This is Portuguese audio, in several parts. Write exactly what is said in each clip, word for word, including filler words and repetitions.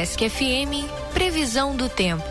Desk F M, previsão do tempo.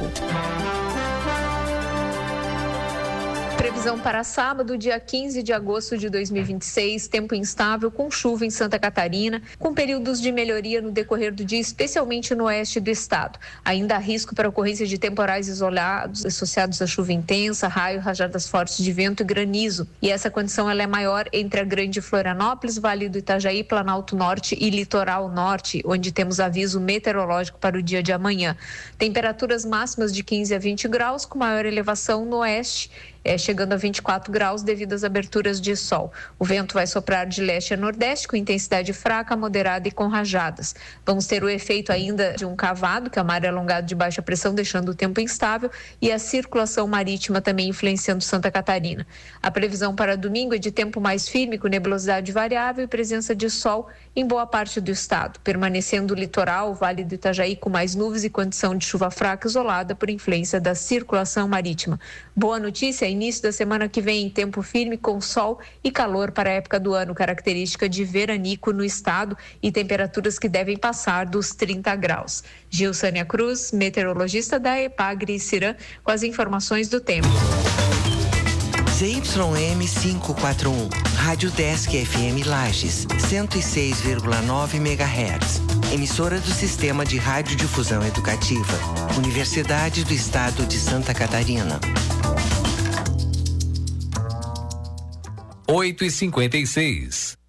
Previsão para sábado, dia quinze de agosto de dois mil e vinte e seis, tempo instável com chuva em Santa Catarina, com períodos de melhoria no decorrer do dia, especialmente no oeste do estado. Ainda há risco para ocorrência de temporais isolados associados à chuva intensa, raio, rajadas fortes de vento e granizo. E essa condição ela é maior entre a Grande Florianópolis, Vale do Itajaí, Planalto Norte e Litoral Norte, onde temos aviso meteorológico para o dia de amanhã. Temperaturas máximas de quinze a vinte graus, com maior elevação no oeste, É, chegando a vinte e quatro graus devido às aberturas de sol. O vento vai soprar de leste a nordeste com intensidade fraca, moderada e com rajadas. Vamos ter o efeito ainda de um cavado, que é uma área alongada de baixa pressão, deixando o tempo instável, e a circulação marítima também influenciando Santa Catarina. A previsão para domingo é de tempo mais firme, com nebulosidade variável e presença de sol em boa parte do estado, permanecendo o litoral, o Vale do Itajaí com mais nuvens e condição de chuva fraca isolada por influência da circulação marítima. Boa notícia, início da semana que vem, tempo firme com sol e calor para a época do ano, característica de veranico no estado e temperaturas que devem passar dos trinta graus. Gilsânia Cruz, meteorologista da Epagre Ciran, com as informações do tempo. Z Y M quinhentos e quarenta e um, Rádio Desk F M Lages, cento e seis vírgula nove megahertz. Emissora do Sistema de Radiodifusão Educativa, Universidade do Estado de Santa Catarina. oito e cinquenta e seis.